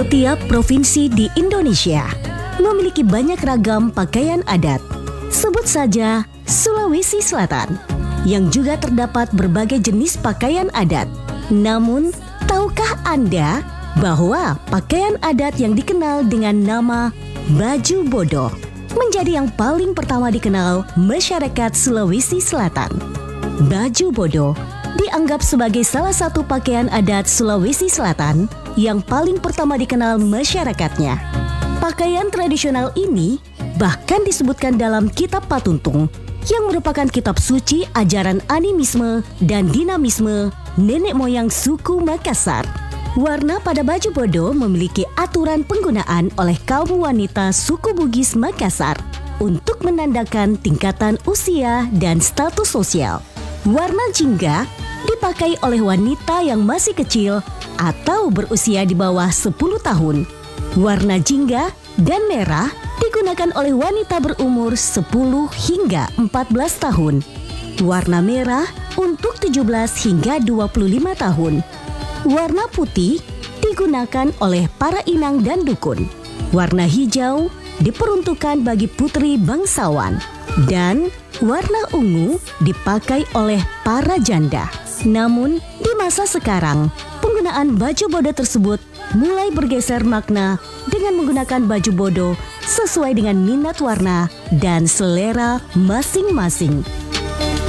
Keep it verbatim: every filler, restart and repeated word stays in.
Setiap provinsi di Indonesia memiliki banyak ragam pakaian adat. Sebut saja Sulawesi Selatan, yang juga terdapat berbagai jenis pakaian adat. Namun, tahukah Anda bahwa pakaian adat yang dikenal dengan nama baju bodo menjadi yang paling pertama dikenal masyarakat Sulawesi Selatan? Baju bodo dianggap sebagai salah satu pakaian adat Sulawesi Selatan yang paling pertama dikenal masyarakatnya. Pakaian tradisional ini bahkan disebutkan dalam Kitab Patuntung yang merupakan kitab suci ajaran animisme dan dinamisme nenek moyang suku Makassar. Warna pada baju bodo memiliki aturan penggunaan oleh kaum wanita suku Bugis Makassar untuk menandakan tingkatan usia dan status sosial. Warna jingga dipakai oleh wanita yang masih kecil atau berusia di bawah sepuluh tahun. Warna jingga dan merah digunakan oleh wanita berumur sepuluh hingga empat belas tahun. Warna merah untuk tujuh belas hingga dua puluh lima tahun. Warna putih digunakan oleh para inang dan dukun. Warna hijau diperuntukkan bagi putri bangsawan. Dan warna ungu dipakai oleh para janda. Namun, di masa sekarang, penggunaan baju bodo tersebut mulai bergeser makna dengan menggunakan baju bodo sesuai dengan minat warna dan selera masing-masing.